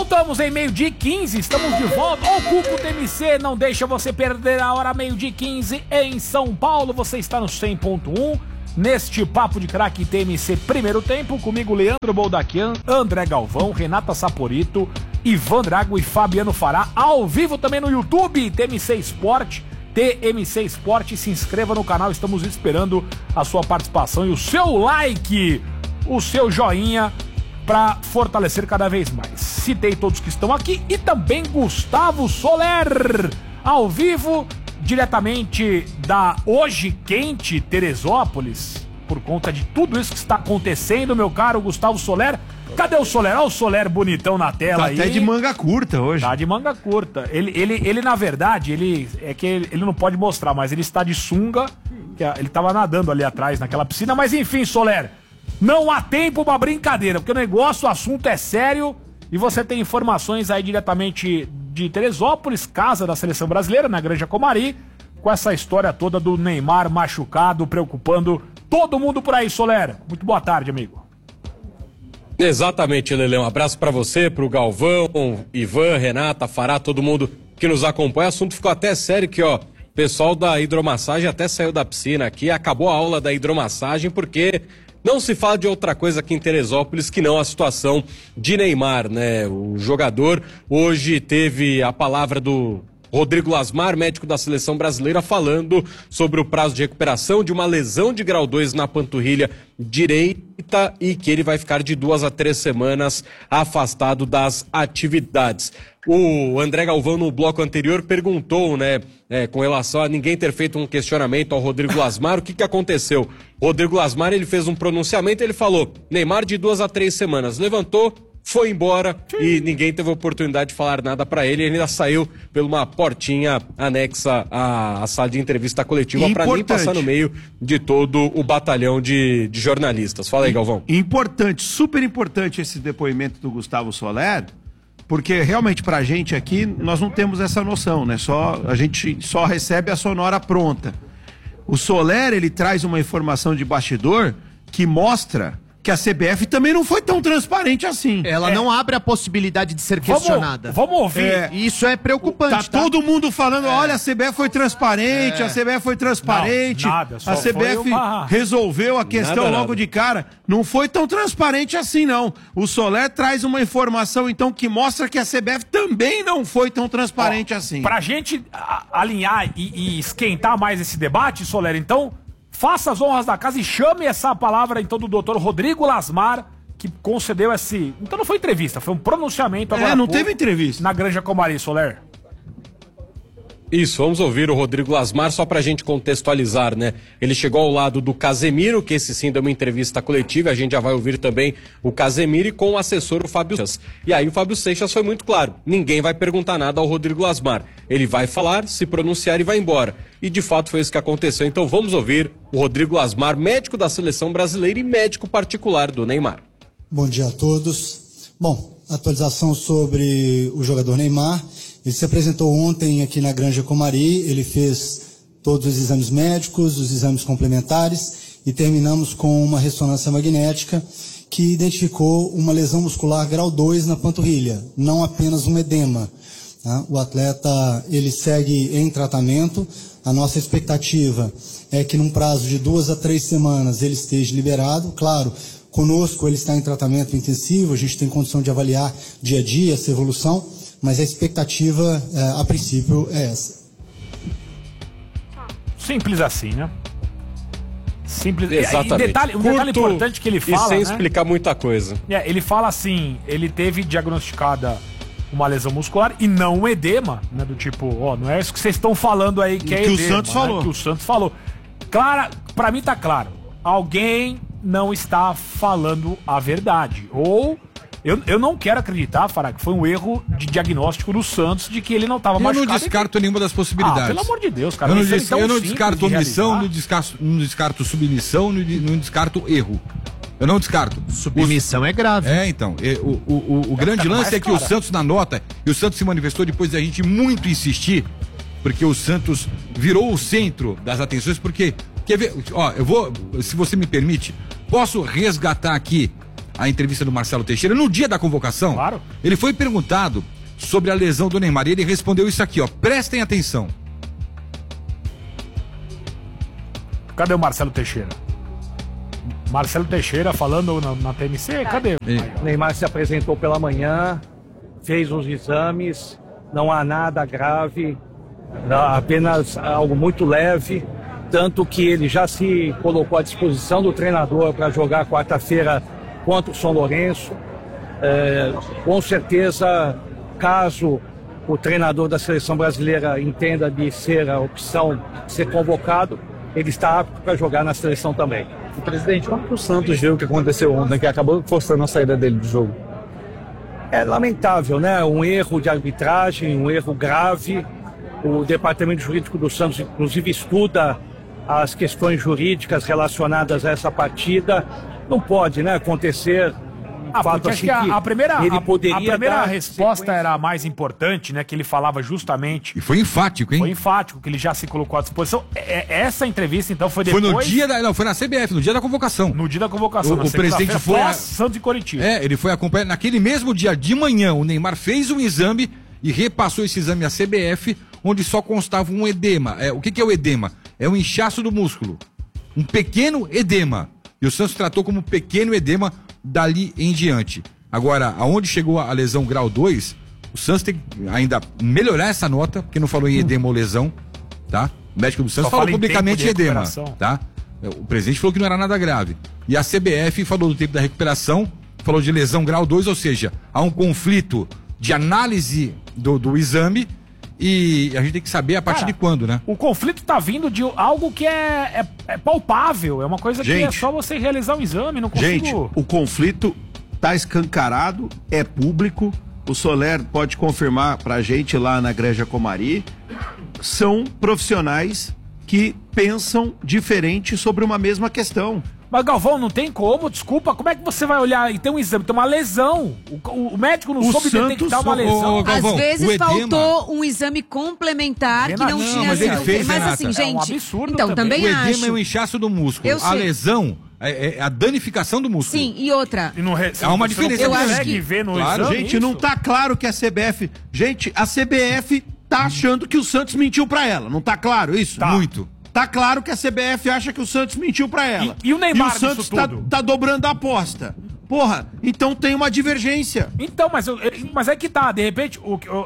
Voltamos em 12h15, estamos de volta. O Cuco TMC não deixa você perder a hora 12h15 em São Paulo. Você está no 100.1, neste Papo de Craque TMC primeiro tempo, comigo Leandro Boldaquian, André Galvão, Renata Saporito, Ivan Drago e Fabiano Fará, ao vivo também no YouTube, TMC Esporte, TMC Esporte. Se inscreva no canal, estamos esperando a sua participação e o seu like, o seu joinha, para fortalecer cada vez mais. Citei todos que estão aqui e também Gustavo Soler, ao vivo, diretamente da hoje quente Teresópolis, por conta de tudo isso que está acontecendo, meu caro Gustavo Soler. Cadê o Soler? Olha o Soler bonitão na tela aí. Tá até de manga curta hoje. Tá de manga curta. Ele na verdade, ele não pode mostrar, mas ele está de sunga. Ele tava nadando ali atrás naquela piscina, mas enfim, Soler, não há tempo pra brincadeira, porque o assunto é sério e você tem informações aí diretamente de Teresópolis, casa da seleção brasileira, na Granja Comari, com essa história toda do Neymar machucado, preocupando todo mundo por aí, Soler. Muito boa tarde, amigo. Exatamente, Lelê. Um abraço pra você, pro Galvão, Ivan, Renata, Fará, todo mundo que nos acompanha. O assunto ficou até sério que, ó, o pessoal da hidromassagem até saiu da piscina aqui, acabou a aula da hidromassagem, porque não se fala de outra coisa aqui em Teresópolis que não a situação de Neymar, né? O jogador hoje teve a palavra do Rodrigo Lasmar, médico da seleção brasileira, falando sobre o prazo de recuperação de uma lesão de grau 2 na panturrilha direita e que ele vai ficar de 2 a 3 semanas afastado das atividades. O André Galvão, no bloco anterior, perguntou, né, com relação a ninguém ter feito um questionamento ao Rodrigo Lasmar, o que aconteceu? O Rodrigo Lasmar, ele fez um pronunciamento, ele falou, Neymar de 2 a 3 semanas, levantou, foi embora e ninguém teve oportunidade de falar nada pra ele. Ele ainda saiu por uma portinha anexa à sala de entrevista coletiva pra nem passar no meio de todo o batalhão de jornalistas. Fala aí, Galvão. Importante, super importante esse depoimento do Gustavo Soler, porque realmente pra gente aqui nós não temos essa noção, né? A gente só recebe a sonora pronta. O Soler, ele traz uma informação de bastidor que mostra que a CBF também não foi tão transparente assim. Ela não abre a possibilidade de ser questionada. Vamos ouvir. Isso é preocupante. Tá todo mundo falando, olha, a CBF foi transparente, a CBF foi transparente, não, nada, a CBF resolveu a questão logo de cara. Não foi tão transparente assim, não. O Soler traz uma informação, então, que mostra que a CBF também não foi tão transparente assim. Pra gente alinhar e esquentar mais esse debate, Soler, então, faça as honras da casa e chame essa palavra, então, do doutor Rodrigo Lasmar, que concedeu esse... Então não foi entrevista, foi um pronunciamento agora. Não teve entrevista. Na Granja Comari, Soler. Isso, vamos ouvir o Rodrigo Lasmar só pra gente contextualizar, né? Ele chegou ao lado do Casemiro, que esse sim deu uma entrevista coletiva, a gente já vai ouvir também o Casemiro e com o assessor o Fábio Seixas. E aí o Fábio Seixas foi muito claro, ninguém vai perguntar nada ao Rodrigo Lasmar. Ele vai falar, se pronunciar e vai embora. E de fato foi isso que aconteceu, então vamos ouvir o Rodrigo Lasmar, médico da seleção brasileira e médico particular do Neymar. Bom dia a todos. Bom, atualização sobre o jogador Neymar. Ele se apresentou ontem aqui na Granja Comari, ele fez todos os exames médicos, os exames complementares e terminamos com uma ressonância magnética que identificou uma lesão muscular grau 2 na panturrilha, não apenas um edema. Tá? O atleta, ele segue em tratamento, a nossa expectativa é que num prazo de 2 a 3 semanas ele esteja liberado, claro. Conosco ele está em tratamento intensivo, a gente tem condição de avaliar dia a dia essa evolução, mas a expectativa, a princípio, é essa. Simples assim, né? Simples. Exatamente. Um detalhe importante que ele fala, e sem né? explicar muita coisa. Ele fala assim, ele teve diagnosticada uma lesão muscular e não um edema, né? Do tipo, não é isso que vocês estão falando aí que é edema. Que o Santos falou. Que o Santos falou. Claro, pra mim tá claro. Alguém não está falando a verdade. Ou... Eu não quero acreditar, Fará, que foi um erro de diagnóstico do Santos de que ele não estava machucado. Eu não descarto nenhuma das possibilidades. Pelo amor de Deus, cara. Eu não descarto omissão, não descarto submissão, não descarto erro. Eu não descarto. Submissão é grave. Então. O grande lance é que o Santos na nota, e o Santos se manifestou depois da gente muito insistir, porque o Santos virou o centro das atenções, porque, quer ver, eu vou, se você me permite, posso resgatar aqui a entrevista do Marcelo Teixeira, no dia da convocação, Claro. ele foi perguntado sobre a lesão do Neymar e ele respondeu isso aqui, ó. Prestem atenção. Cadê o Marcelo Teixeira? Marcelo Teixeira falando na TMC, cadê? O Neymar se apresentou pela manhã, fez os exames, não há nada grave, apenas algo muito leve, tanto que ele já se colocou à disposição do treinador para jogar quarta-feira contra o São Lourenço. Com certeza, caso o treinador da seleção brasileira entenda de ser a opção de ser convocado, ele está apto para jogar na seleção também. Presidente, como que o Santos viu o que aconteceu ontem, que acabou forçando a saída dele do jogo? É lamentável, né? Um erro de arbitragem, um erro grave. O Departamento Jurídico do Santos, inclusive, estuda as questões jurídicas relacionadas a essa partida. Não pode, né, acontecer fato acho assim que a primeira, ele poderia a primeira dar resposta sequência. era a mais importante, né? Que ele falava justamente. E foi enfático, hein? Foi enfático, que ele já se colocou à disposição. Essa entrevista, então, foi Foi depois. no dia da. Não, foi na CBF, no dia da convocação. No dia da convocação. O na presidente segunda-feira, foi pós Santos e Coritiba. Ele foi acompanhar. Naquele mesmo dia de manhã, o Neymar fez um exame e repassou esse exame à CBF, onde só constava um edema. O que é o edema? É um inchaço do músculo. Um pequeno edema. E o Santos tratou como pequeno edema dali em diante. Agora, aonde chegou a lesão grau 2, o Santos tem que ainda melhorar essa nota, porque não falou em edema ou lesão, tá? O médico do Santos Só falou fala em publicamente tempo de edema, recuperação. tá? O presidente falou que não era nada grave. E a CBF falou do tempo da recuperação, falou de lesão grau 2, ou seja, há um conflito de análise do exame e a gente tem que saber a partir de quando, né? O conflito tá vindo de algo que é palpável, é uma coisa que é Gente. só você realizar um exame, não consigo... Gente, o conflito tá escancarado, é público. O Soler pode confirmar pra gente lá na Granja Comari. São profissionais que pensam diferente sobre uma mesma questão. Mas, Galvão, não tem como, desculpa, como é que você vai olhar e tem um exame, tem uma lesão, o médico não O soube Santos- detectar uma lesão. Galvão, Às vezes o edema- faltou um exame complementar que não Não, tinha mas ele sido. fez, Mas Renata. assim, É um gente. absurdo então, também. também O edema acho. é um inchaço do músculo. Eu A sei. lesão é a danificação do músculo. Sim, e outra. E não Há uma você diferença não Eu acho consegue que- ver no Claro, exame Gente, isso? não tá claro que a CBF... Gente, a CBF tá achando que o Santos mentiu pra ela. Não tá claro isso? Muito. Tá claro que a CBF acha que o Santos mentiu pra ela. E o Neymar E o Santos disso tudo? tá dobrando a aposta. Porra, então tem uma divergência. Então, mas é que tá, de repente,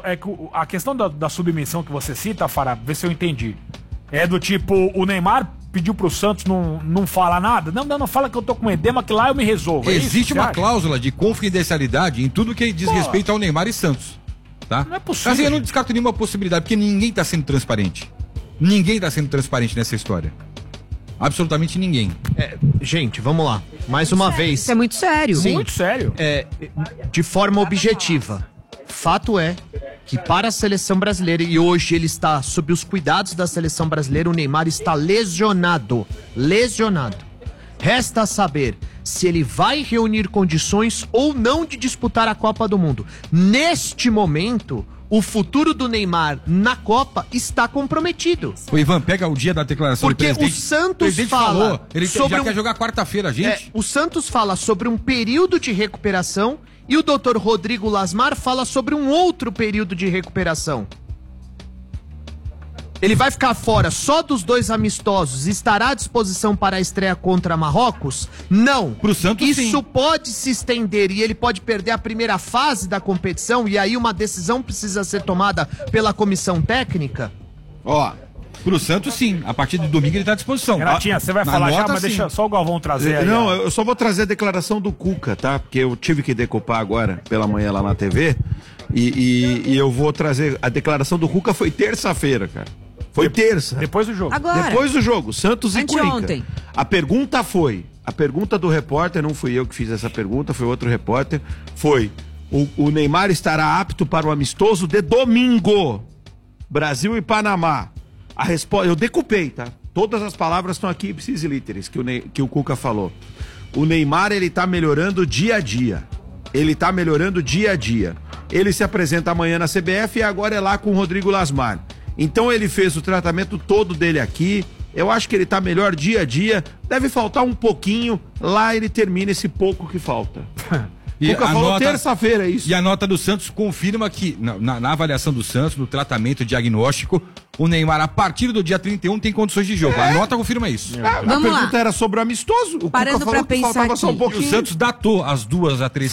a questão da submissão que você cita, Fará, vê se eu entendi. É do tipo, o Neymar pediu pro Santos não falar nada? Não fala que eu tô com edema, que lá eu me resolvo. É isso Existe que uma você acha? cláusula de confidencialidade em tudo que diz Pô. respeito ao Neymar e Santos. Tá? Não é possível, Assim, eu não gente. descarto nenhuma possibilidade, porque ninguém tá sendo transparente. Ninguém tá sendo transparente nessa história. Absolutamente ninguém. Gente, vamos lá. Mais uma vez. Isso é muito sério. Sim. Muito sério. De forma objetiva. Fato é que para a seleção brasileira, e hoje ele está sob os cuidados da seleção brasileira, o Neymar está lesionado. Lesionado. Resta saber se ele vai reunir condições ou não de disputar a Copa do Mundo. Neste momento, o futuro do Neymar na Copa está comprometido. O Ivan, pega o dia da declaração Porque do presidente. o Santos presidente fala falou, ele sobre já um- quer jogar quarta-feira, gente. O Santos fala sobre um período de recuperação e o Dr. Rodrigo Lasmar fala sobre um outro período de recuperação. Ele vai ficar fora só dos 2 amistosos, estará à disposição para a estreia contra Marrocos? Não. Pro Santos, Isso sim. pode se estender e ele pode perder a primeira fase da competição e aí uma decisão precisa ser tomada pela comissão técnica? Ó, Pro Santos, sim. A partir de domingo ele tá à disposição. Renatinha, você vai Na falar já, nota, mas sim. deixa só o Galvão trazer aí. não, ó. eu só vou trazer a declaração do Cuca, tá? Porque eu tive que decupar agora pela manhã lá na TV e eu vou trazer. A declaração do Cuca foi terça-feira, cara. Foi terça. Depois do jogo. Agora. Depois do jogo, Santos e Curica. Anteontem. A pergunta do repórter, não fui eu que fiz essa pergunta, foi outro repórter, foi: o Neymar estará apto para o amistoso de domingo, Brasil e Panamá. A resposta, eu decupei, tá? Todas as palavras estão aqui, ipsis literis, que o Cuca falou. O Neymar, ele tá melhorando dia a dia. Ele tá melhorando dia a dia. Ele se apresenta amanhã na CBF e agora é lá com o Rodrigo Lasmar. Então ele fez o tratamento todo dele aqui, Eu acho que ele tá melhor dia a dia. Deve faltar um pouquinho. Lá ele termina esse pouco que falta. E Cuca a falou nota- terça-feira isso. E a nota do Santos confirma que, na avaliação do Santos, no tratamento diagnóstico, o Neymar, a partir do dia 31, tem condições de jogo. A nota confirma isso. A Vamos lá. pergunta era sobre o amistoso. O Parando Cuca falou pra que faltava pensar só um aqui. E o pouquinho. Santos datou as 2 a 3